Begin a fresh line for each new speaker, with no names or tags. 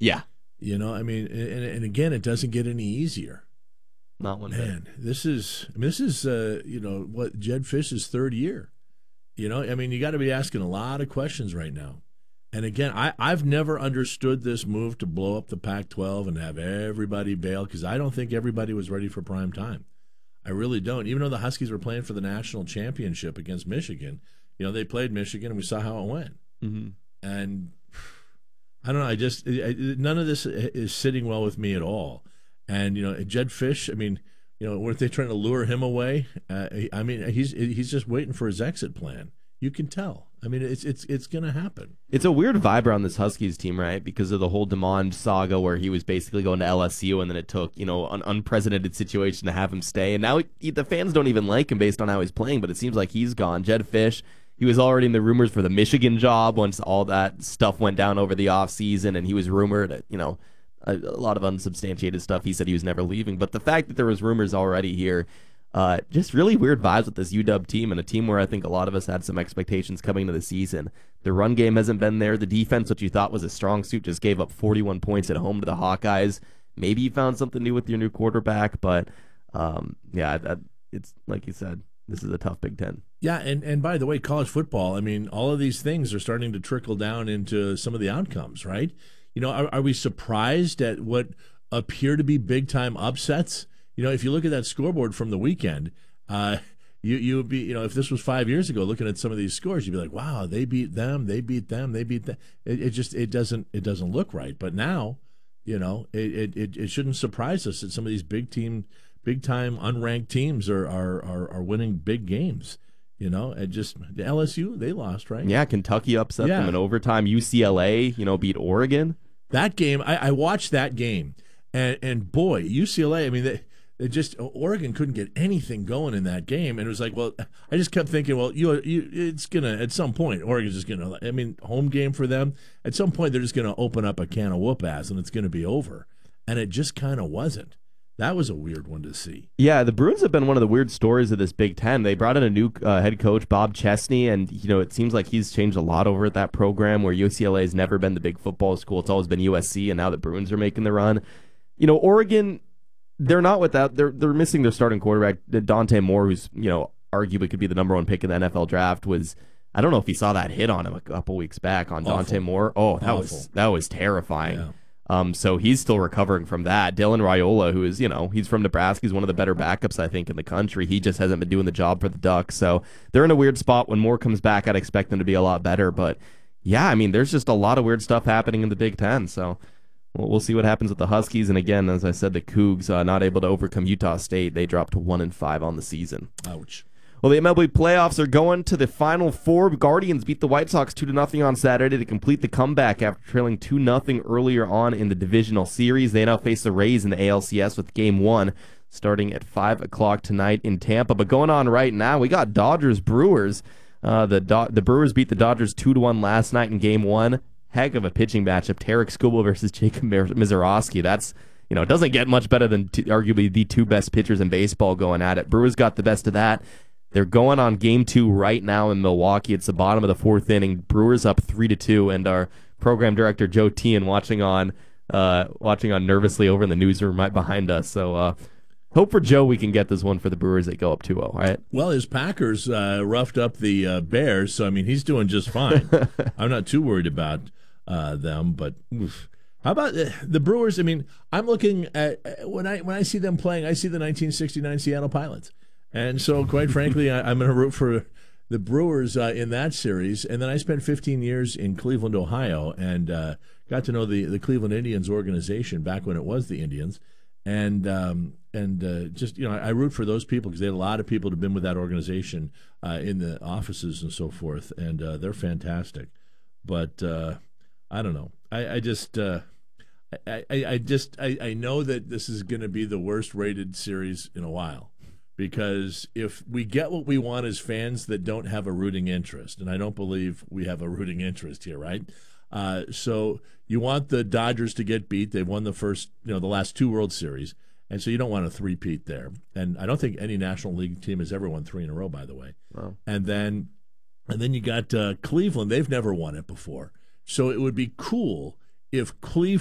Yeah.
I mean, and again, it doesn't get any easier.
Not one
Man,
bit.
this is what Jedd Fisch's third year. I mean, you got to be asking a lot of questions right now. And again, I've never understood this move to blow up the Pac-12 and have everybody bail, because I don't think everybody was ready for prime time. I really don't. Even though the Huskies were playing for the national championship against Michigan, they played Michigan and we saw how it went.
Mm-hmm.
And I don't know. None of this is sitting well with me at all. And Jedd Fisch, I mean, weren't they trying to lure him away? I mean, he's just waiting for his exit plan. You can tell. I mean, it's going to happen.
It's a weird vibe around this Huskies team, right? Because of the whole DeMond saga where he was basically going to LSU, and then it took, an unprecedented situation to have him stay. And now the fans don't even like him based on how he's playing, but it seems like he's gone. Jedd Fisch, he was already in the rumors for the Michigan job once all that stuff went down over the offseason, and he was rumored, a lot of unsubstantiated stuff. He said he was never leaving. But the fact that there was rumors already here, just really weird vibes with this UW team, and a team where I think a lot of us had some expectations coming into the season. The run game hasn't been there. The defense, which you thought was a strong suit, just gave up 41 points at home to the Hawkeyes. Maybe you found something new with your new quarterback, but it's like you said, this is a tough Big Ten.
Yeah, and by the way, college football, I mean, all of these things are starting to trickle down into some of the outcomes, right? Are we surprised at what appear to be big-time upsets? If you look at that scoreboard from the weekend, you would be, if this was 5 years ago, looking at some of these scores, you'd be like, wow, they beat them, they beat them, they beat them. It doesn't look right. But now, it shouldn't surprise us that some of these big-time unranked teams are winning big games. And just the LSU, they lost, right?
Yeah, Kentucky upset them in overtime. UCLA, beat Oregon.
That game, I watched that game, and boy, UCLA, I mean, they just, Oregon couldn't get anything going in that game, and it was like, well, I just kept thinking, well, it's gonna, at some point, Oregon's just gonna, I mean, home game for them, at some point they're just gonna open up a can of whoop ass, and it's gonna be over, and it just kind of wasn't. That was a weird one to see.
Yeah, the Bruins have been one of the weird stories of this Big Ten. They brought in a new head coach, Bob Chesney, and it seems like he's changed a lot over at that program, where UCLA has never been the big football school. It's always been USC, and now the Bruins are making the run. Oregon, they're not without. They're missing their starting quarterback, Dante Moore, who's arguably could be the number one pick in the NFL draft. I don't know if he saw that hit on him a couple weeks back on Dante Moore. Oh, that was terrifying.
Yeah.
So he's still recovering from that. Dylan Raiola, who is, he's from Nebraska. He's one of the better backups, I think, in the country. He just hasn't been doing the job for the Ducks. So they're in a weird spot. When Moore comes back, I'd expect them to be a lot better. But, yeah, I mean, there's just a lot of weird stuff happening in the Big Ten. So we'll see what happens with the Huskies. And, again, as I said, the Cougs not able to overcome Utah State. They dropped to 1-5 on the season.
Ouch.
Well, the MLB playoffs are going to the Final Four. Guardians beat the White Sox 2-0 on Saturday to complete the comeback after trailing 2-0 earlier on in the divisional series. They now face the Rays in the ALCS with Game 1 starting at 5 o'clock tonight in Tampa. But going on right now, we got Dodgers-Brewers. The Brewers beat the Dodgers 2-1 last night in Game 1. Heck of a pitching matchup. Tarik Skubal versus Jacob Misiorowski. That's, it doesn't get much better than arguably the two best pitchers in baseball going at it. Brewers got the best of that. They're going on Game 2 right now in Milwaukee. It's the bottom of the fourth inning. Brewers up 3-2, and our program director Joe Tian watching on nervously over in the newsroom right behind us. So hope for Joe we can get this one for the Brewers. They go up 2-0. Right?
Well, his Packers roughed up the Bears, so I mean he's doing just fine. I'm not too worried about them, but. Oof. How about the Brewers? I mean, I'm looking at when I see them playing, I see the 1969 Seattle Pilots. And so, quite frankly, I'm going to root for the Brewers in that series. And then I spent 15 years in Cleveland, Ohio, and got to know the Cleveland Indians organization back when it was the Indians. And just, I root for those people because they had a lot of people who have been with that organization in the offices and so forth. And they're fantastic. But I don't know. I know that this is going to be the worst rated series in a while. Because if we get what we want as fans that don't have a rooting interest, and I don't believe we have a rooting interest here, right? So you want the Dodgers to get beat. They've won the last two World Series, and so you don't want a three-peat there. And I don't think any National League team has ever won 3 in a row, by the way.
Wow.
And then you got Cleveland. They've never won it before. So it would be cool if Cleveland